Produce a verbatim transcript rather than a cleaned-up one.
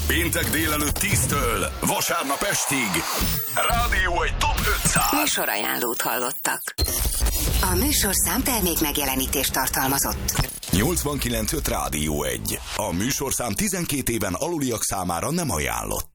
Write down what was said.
Péntek délelőtt tíztől vasárnap estig Rádió egy Top ötszáz műsorajánlót hallottak. A műsorszám termék megjelenítést tartalmazott. nyolcvankilenc öt Rádió egy. A műsorszám tizenkét éven aluliak számára nem ajánlott.